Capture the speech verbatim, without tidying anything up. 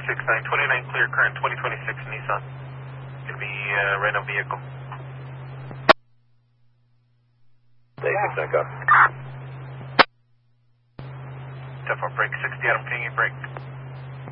six nine, twenty-nine clear, current twenty twenty-six Nissan. Gonna be uh, rental vehicle. Day six nine, go. Tough on brake, sixty Adam, can you brake?